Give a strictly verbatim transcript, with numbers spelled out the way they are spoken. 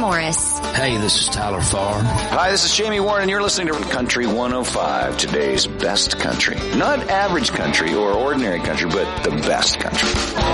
Morris. Hey, this is Tyler Farr. Hi, this is Jamie Warren, and you're listening to Country one oh five, today's best country. Not average country or ordinary country, but the best country.